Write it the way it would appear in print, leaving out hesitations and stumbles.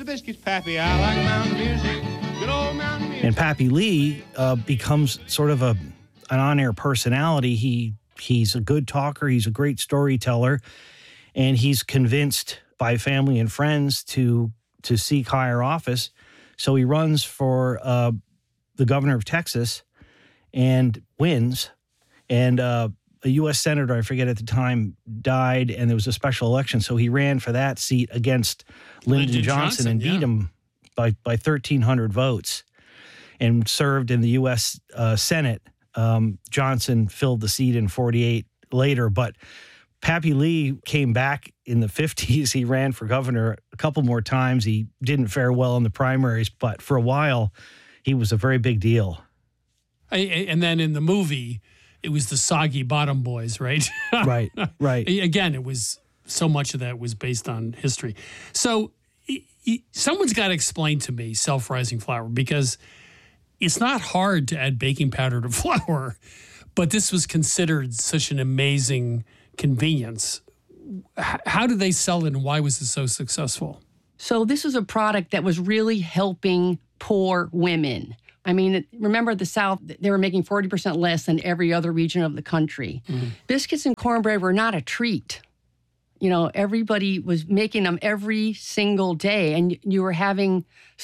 biscuits, Pappy. I like mountain music. Good old mountain music. And Pappy Lee becomes sort of an on-air personality. He's a good talker. He's a great storyteller. And he's convinced by family and friends to seek higher office. So he runs for the governor of Texas and wins. And a U.S. senator, I forget at the time, died, and there was a special election. So he ran for that seat against Lyndon Johnson and beat him by 1,300 votes and served in the U.S. Senate. Johnson filled the seat in 48 later, but Pappy Lee came back in the 50s. He ran for governor a couple more times. He didn't fare well in the primaries, but for a while, he was a very big deal. And then in the movie, it was the Soggy Bottom Boys, right? Right. Again, it was so much of that was based on history. So someone's got to explain to me self-rising flour, because it's not hard to add baking powder to flour, but this was considered such an amazing convenience. How did they sell it, and why was it so successful? So this is a product that was really helping poor women. I mean, remember the South, they were making 40% less than every other region of the country. Biscuits and cornbread were not a treat. You know, everybody was making them every single day, and you were having